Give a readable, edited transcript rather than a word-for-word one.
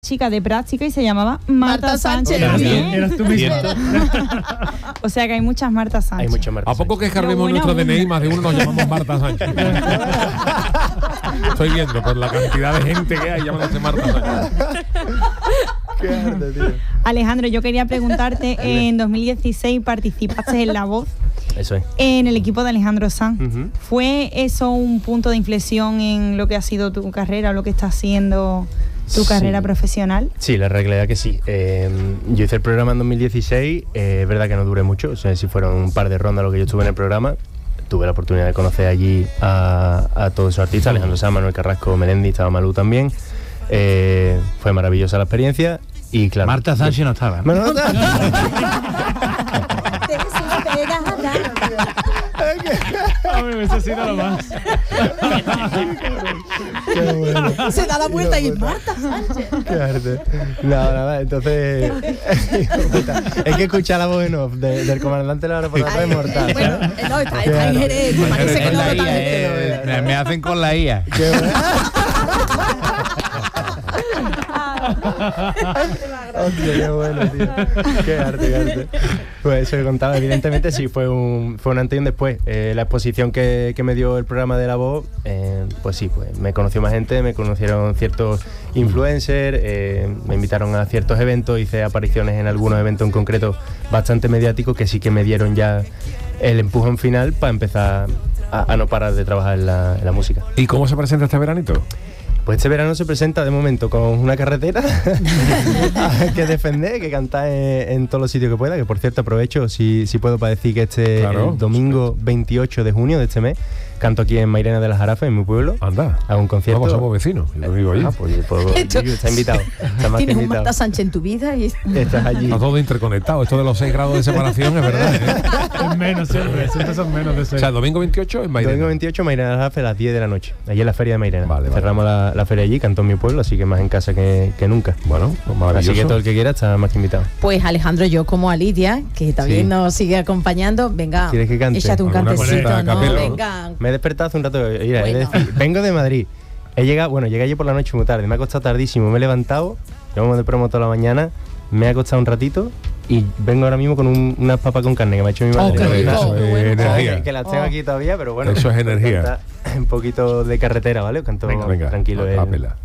chica de práctica y se llamaba Marta Sánchez también. Eras tú misma. O sea que hay muchas Marta Sánchez. Hay muchas Marta ¿A poco que Sánchez. escarremos Pero nuestro bueno, DNI? Más de uno nos llamamos Marta Sánchez. Estoy viendo por la cantidad de gente que hay llamándose Marta Sánchez. Qué arte, tío. Alejandro, yo quería preguntarte, en 2016 participaste en La Voz, Eso es. en el equipo de Alejandro Sanz. Ujú. ¿Fue eso un punto de inflexión en lo que ha sido tu carrera o lo que está haciendo tu carrera profesional? Sí, la realidad que sí. Yo hice el programa en 2016, es verdad que no duré mucho, o sea, si fueron un par de rondas lo que yo estuve en el programa. Tuve la oportunidad de conocer allí a todos esos artistas, Alejandro Sanz, Manuel Carrasco, Melendi, estaba Malú también. Fue maravillosa la experiencia y claro... Marta Sánchez no estaba, ¿no? Bueno, no estaba. Hombre, eso ha sido lo más. Qué bueno. Se da la vuelta y Marta Sánchez. Qué arte. Nada, entonces... es que escuchar la voz en off del comandante de la aeropuerto es mortal. Bueno, ¿sabes? no, está en Jerez. Parece que Con no la totalmente. IA, me hacen con la IA. Qué bueno. Hostia, qué bueno, tío. Qué arte. Pues eso que contaba, evidentemente sí, fue un antes y un después. La exposición que me dio el programa de La Voz, pues sí, pues me conoció más gente, me conocieron ciertos influencers, me invitaron a ciertos eventos, hice apariciones en algunos eventos en concreto bastante mediáticos que sí que me dieron ya el empujón final para empezar a no parar de trabajar en la música. ¿Y cómo se presenta este veranito? Pues este verano se presenta de momento con una carretera que defender, que cantar en todos los sitios que pueda, que por cierto aprovecho si puedo para decir que Claro, el domingo 28 de junio de este mes canto aquí en Mairena de las Jarafas, en mi pueblo. Anda. Hago un concierto. Vamos, somos vecinos. Yo vivo allí. Pues está invitado. Está más que Tienes un invitado. Marta Sánchez en tu vida y Estás allí. Está todo interconectado. Esto de los 6 grados de separación es verdad, ¿eh? Es menos siempre son menos de O sea, domingo 28 en Mairena. Domingo 28, Mairena de las Jarafas a las 10 de la noche. Allí en la feria de Mairena. Vale. Cerramos la feria allí, canto en mi pueblo, así que más en casa que nunca. Bueno, pues maravilloso. Así que todo el que quiera está más que invitado. pues Alejandro, yo como a Lidia, que también Sí. nos sigue acompañando, venga, ¿Quieres que cante? échate un Alguna cantecito, cosita a ¿no? capela, ¿no? Venga. Me he despertado hace un rato. Mira, he de Bueno. decir, vengo de Madrid. Llegué allí por la noche muy tarde. Me ha costado tardísimo. Me he levantado. Llevamos de promo toda la mañana. Me ha costado un ratito. Y vengo ahora mismo con unas papas con carne que me ha hecho mi madre. qué rico, Eso qué es bueno. energía. Que las tengo aquí todavía, pero bueno. Eso es energía. Un poquito de carretera, ¿vale? Os canto Venga. tranquilo. A capela.